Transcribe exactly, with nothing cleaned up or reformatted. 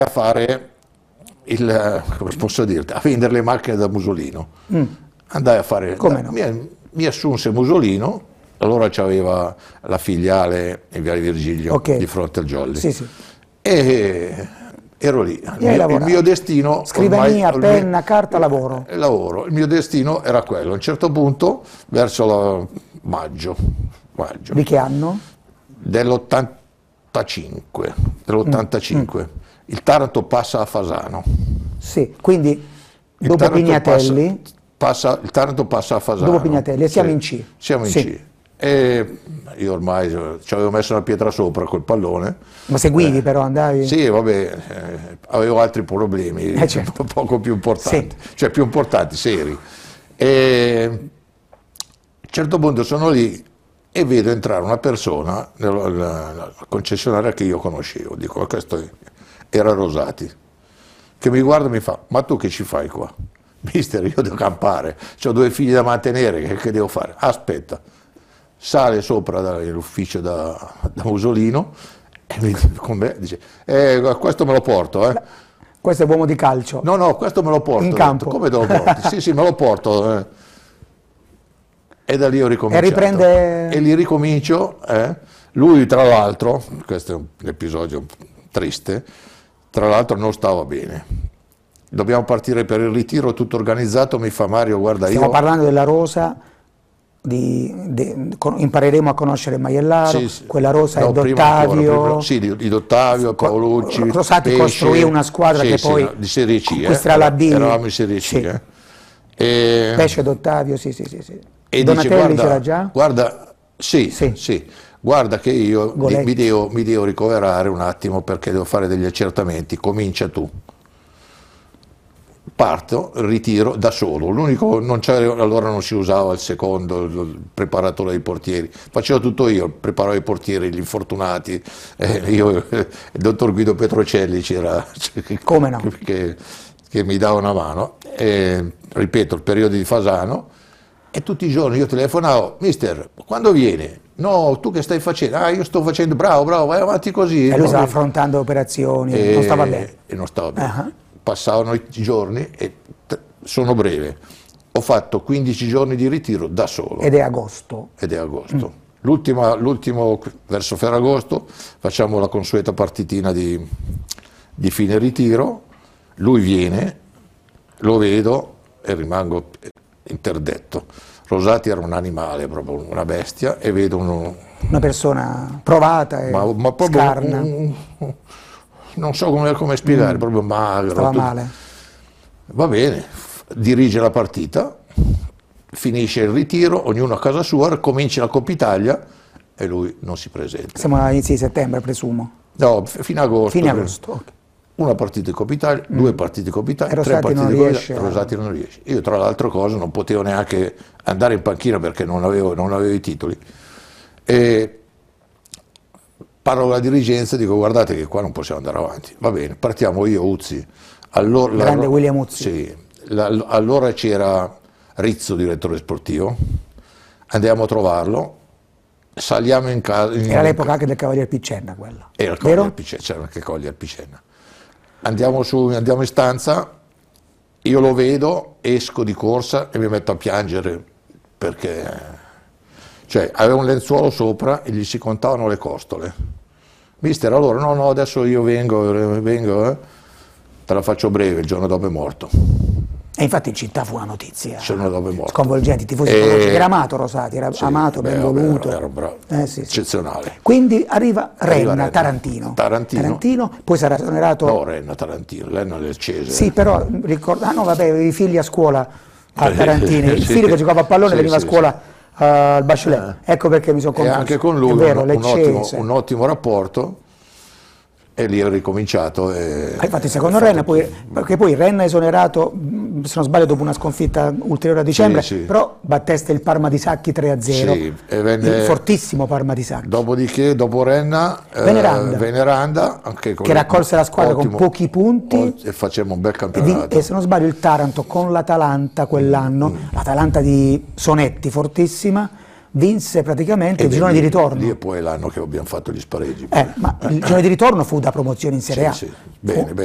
a fare il, come posso dirti, a vendere le macchine da Musolino. Mm. Andai a fare, come no? mi, mi assunse Musolino, allora c'aveva la filiale in Viale Virgilio, okay, di fronte al Jolly. Sì, sì. E ero lì, il mio, il mio destino... Scrivania, ormai, penna, mio, carta, lavoro. Lavoro, il mio destino era quello. A un certo punto, verso la, maggio, maggio. Di che anno? Dell'ottantacinque. Dell'ottantacinque. Mm. Il Taranto passa a Fasano. Sì, quindi dopo Pignatelli... Passa, passa, il Taranto passa a Fasano. Dopo Pignatelli, e siamo sì, in C. Siamo in sì. C. E io ormai ci avevo messo una pietra sopra col pallone. Ma seguivi eh, però, andavi? Sì, vabbè, eh, avevo altri problemi, eh, certo. poco più importanti, sì. cioè più importanti, seri. E a un certo punto sono lì e vedo entrare una persona nella, nella concessionaria che io conoscevo, dico, questo era Rosati, che mi guarda e mi fa, ma tu che ci fai qua? Mister, io devo campare, ho due figli da mantenere, che, che devo fare? Aspetta. Sale sopra dall'ufficio da, da Musolino e mi con me dice, eh, questo me lo porto. Eh. Questo è uomo di calcio? No, no, questo me lo porto. In campo? Come te lo porti? Sì, sì, me lo porto. Eh. E da lì ho ricominciato. E riprende... E lì ricomincio. Eh. Lui, tra l'altro, questo è un episodio triste, tra l'altro non stava bene. Dobbiamo partire per il ritiro, tutto organizzato, mi fa Mario, guarda, Stiamo io... Stiamo parlando della rosa... Di, di, con, impareremo a conoscere Maiellaro, sì, sì. Quella rosa no, è Dottavio, sì, di, di Dottavio, Paolucci, Rosati Pesce, costruì una squadra sì, che sì, poi no, di Serie C, conquisterà eh, la B. Eravamo in Serie C, sì. eh. E... Pesce, Dottavio, sì, sì, sì, sì. E Donatelli c'era già? Guarda, sì, sì, sì, guarda che io mi, mi, devo, mi devo ricoverare un attimo perché devo fare degli accertamenti, comincia tu. Parto, ritiro da solo, l'unico, non allora non si usava il secondo, il preparatore dei portieri, facevo tutto io, preparavo i portieri, gli infortunati, eh, io, eh, il dottor Guido Petrocelli c'era, come no? che, che mi dava una mano, e, ripeto, il periodo di Fasano, e tutti i giorni io telefonavo, mister, quando viene? No, tu che stai facendo? Ah, io sto facendo, bravo, bravo, vai avanti così. E lui stava affrontando operazioni, e, non stava bene. E non stava bene. Uh-huh. Passavano i giorni e sono breve, ho fatto quindici giorni di ritiro da solo. Ed è agosto. Ed è agosto. Mm. L'ultimo, l'ultimo, verso Ferragosto, facciamo la consueta partitina di, di fine ritiro, lui viene, lo vedo e rimango interdetto. Rosati era un animale, proprio una bestia, e vedo uno, una persona provata e ma, ma scarna. Un, un, non so come, come spiegare, mm. proprio magro. Stava tutto. male. Va bene, dirige la partita, finisce il ritiro, ognuno a casa sua, comincia la Coppa Italia e lui non si presenta. Siamo all'inizio di settembre, presumo? No, fino a agosto. Fine agosto, okay. Una partita di Coppa Italia, mm. due partite di Coppa Italia, tre partite di Coppa Italia, Rosati non riesce. Io tra l'altro cosa non potevo neanche andare in panchina perché non avevo, non avevo i titoli. E parlo alla dirigenza e dico guardate che qua non possiamo andare avanti, va bene, partiamo io, Uzzi. Allora, grande la, William Uzzi. Sì, la, allora c'era Rizzo, direttore sportivo, andiamo a trovarlo, saliamo in casa. Era l'epoca anche del Cavalier Picenna quella. Era il Cavalier Picenna, c'era anche Cavalier Picenna. Andiamo, su, andiamo in stanza, io lo vedo, esco di corsa e mi metto a piangere perché... Cioè, aveva un lenzuolo sopra e gli si contavano le costole. Mister, allora, no, no, adesso io vengo, vengo, eh. Te la faccio breve, il giorno dopo è morto. E infatti in città fu una notizia il giorno dopo è morto. Sconvolgente, i tifosi e... era amato Rosati, era sì, amato, beh, ben voluto. Era, era bravo, eh, sì, eccezionale. Sì. Quindi arriva Renna, arriva Renna, Tarantino. Tarantino. Tarantino, poi sarà esonerato... No, Renna, Tarantino, Renna del Cesare. Sì, però, ricorda... ah no, vabbè, avevi figli a scuola a Tarantini, il sì. figlio che giocava a pallone sì, veniva sì, a scuola... Sì. Uh, al Bachelet, eh. Ecco perché mi sono confuso. E anche con lui vero, un, un, ottimo, un ottimo rapporto e lì ho ricominciato. E, ah, infatti secondo Renna, poi, perché poi Renna è esonerato, se non sbaglio, dopo una sconfitta ulteriore a dicembre, sì, sì. Però batteste il Parma di Sacchi tre a zero, sì, e venne, il fortissimo Parma di Sacchi. Dopodiché, dopo Renna, Veneranda, eh, Veneranda anche con che raccolse la squadra ottimo, con pochi punti e facemmo un bel campionato. E, e se non sbaglio il Taranto con l'Atalanta quell'anno, mm. l'Atalanta di Sonetti fortissima, vinse praticamente e il girone di ritorno. Lì è poi l'anno che abbiamo fatto gli spareggi. Eh, ma il girone di ritorno fu da promozione in Serie A. Sì, sì. Bene, bene.